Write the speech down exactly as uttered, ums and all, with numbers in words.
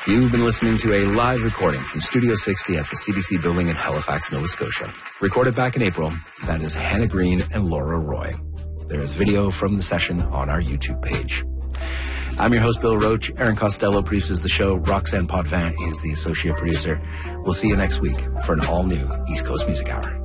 You've been listening to a live recording from Studio sixty at the C B C building in Halifax, Nova Scotia. Recorded back in April, that is Hannah Green and Laura Roy. There is video from the session on our YouTube page. I'm your host, Bill Roach. Aaron Costello produces the show. Roxanne Potvin is the associate producer. We'll see you next week for an all-new East Coast Music Hour.